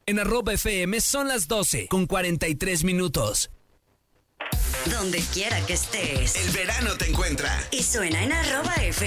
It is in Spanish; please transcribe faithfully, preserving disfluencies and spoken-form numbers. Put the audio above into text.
En arroba F M son las doce con cuarenta y tres minutos. Donde quiera que estés, el verano te encuentra. Y suena en arroba F